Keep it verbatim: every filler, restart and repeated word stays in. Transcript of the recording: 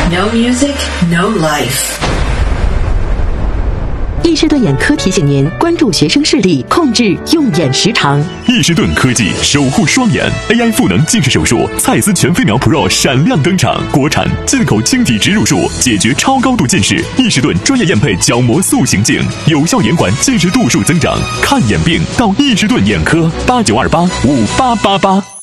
No music, no life. 易士顿眼科提醒您关注学生视力，控制用眼时长。 易士顿科技守护双眼 A I 赋能近视手术，蔡司全飞秒 Pro 闪亮登场，国产进口晶体植入术，解决超高度近视。易士顿专业验配角膜塑形镜，有效延缓近视度数增长。看眼病到易士顿眼科，八九二八五八八八。